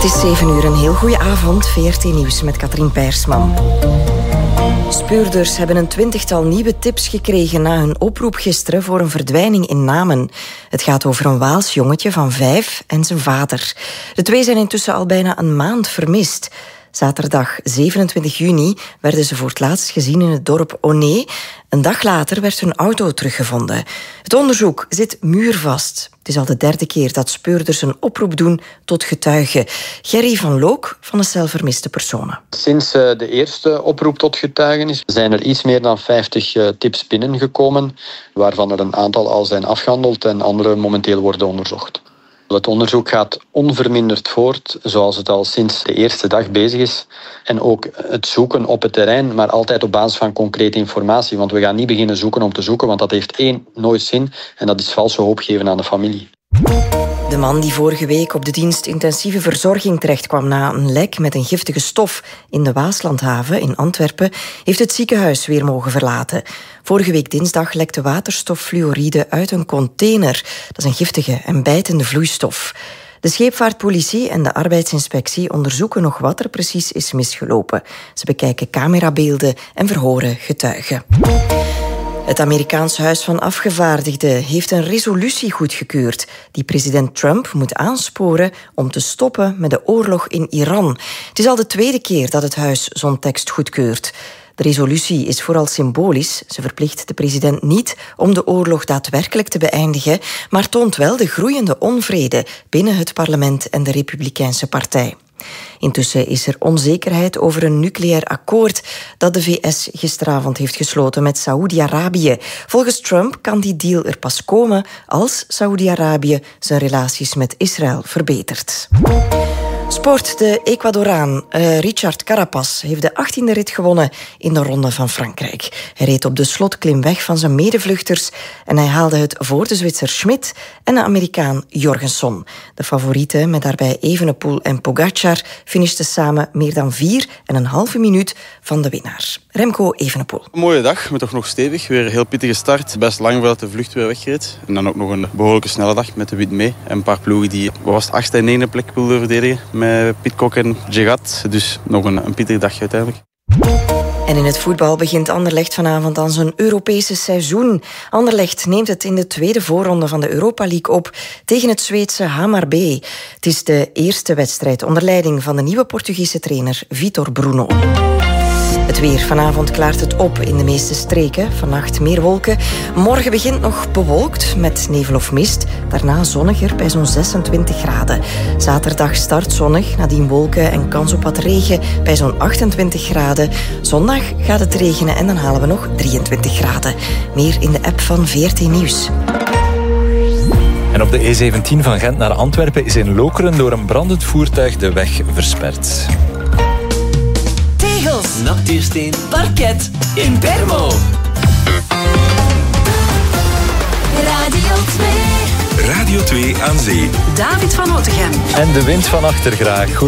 Het is 7 uur, een heel goede avond. VRT Nieuws met Katrien Peirsman. Speurders hebben een 20-tal nieuwe tips gekregen na hun oproep gisteren voor een verdwijning in Namen. Het gaat over een Waals jongetje van 5 en zijn vader. De twee zijn intussen al bijna een maand vermist. Zaterdag 27 juni werden ze voor het laatst gezien in het dorp Oné. Een dag later werd hun auto teruggevonden. Het onderzoek zit muurvast. Het is al de 3e keer dat speurders een oproep doen tot getuigen. Gerry van Look van de Cel Vermiste Personen. Sinds de eerste oproep tot getuigenis zijn er iets meer dan 50 tips binnengekomen, waarvan er een aantal al zijn afgehandeld en andere momenteel worden onderzocht. Het onderzoek gaat onverminderd voort, zoals het al sinds de eerste dag bezig is. En ook het zoeken op het terrein, maar altijd op basis van concrete informatie. Want we gaan niet beginnen zoeken om te zoeken, want dat heeft nooit zin. En dat is valse hoop geven aan de familie. De man die vorige week op de dienst intensieve verzorging terechtkwam na een lek met een giftige stof in de Waaslandhaven in Antwerpen, heeft het ziekenhuis weer mogen verlaten. Vorige week dinsdag lekte waterstoffluoride uit een container. Dat is een giftige en bijtende vloeistof. De scheepvaartpolitie en de arbeidsinspectie onderzoeken nog wat er precies is misgelopen. Ze bekijken camerabeelden en verhoren getuigen. Het Amerikaans Huis van Afgevaardigden heeft een resolutie goedgekeurd die president Trump moet aansporen om te stoppen met de oorlog in Iran. Het is al de 2e keer dat het huis zo'n tekst goedkeurt. De resolutie is vooral symbolisch. Ze verplicht de president niet om de oorlog daadwerkelijk te beëindigen, maar toont wel de groeiende onvrede binnen het parlement en de Republikeinse Partij. Intussen is er onzekerheid over een nucleair akkoord dat de VS gisteravond heeft gesloten met Saoedi-Arabië. Volgens Trump kan die deal er pas komen als Saoedi-Arabië zijn relaties met Israël verbetert. Sport. De Ecuadoraan Richard Carapaz heeft de 18e rit gewonnen in de Ronde van Frankrijk. Hij reed op de slotklim weg van zijn medevluchters en hij haalde het voor de Zwitser Schmidt en de Amerikaan Jorgenson. De favorieten, met daarbij Evenepoel en Pogacar, finishten samen meer dan 4,5 minuut van de winnaar. Remco Evenepoel. Een mooie dag, maar toch nog stevig. Weer een heel pittige start. Best lang voordat de vlucht weer wegreed. En dan ook nog een behoorlijke snelle dag met de wit mee. En een paar ploegen die 8e en 9e plek wilden verdedigen. Met Pidcock en Gerard. Dus nog een pittig dagje uiteindelijk. En in het voetbal begint Anderlecht vanavond aan zijn Europese seizoen. Anderlecht neemt het in de tweede voorronde van de Europa League op tegen het Zweedse Hammarby. Het is de eerste wedstrijd onder leiding van de nieuwe Portugese trainer Vitor Bruno. Het weer. Vanavond klaart het op in de meeste streken. Vannacht meer wolken. Morgen begint nog bewolkt met nevel of mist. Daarna zonniger bij zo'n 26 graden. Zaterdag start zonnig, nadien wolken en kans op wat regen bij zo'n 28 graden. Zondag gaat het regenen en dan halen we nog 23 graden. Meer in de app van VRT Nieuws. En op de E17 van Gent naar Antwerpen is in Lokeren door een brandend voertuig de weg versperd. Nachtuursteen, parket, in Bermo. Radio 2. Radio 2 aan zee. David van Otegem. En de wind van achter graag.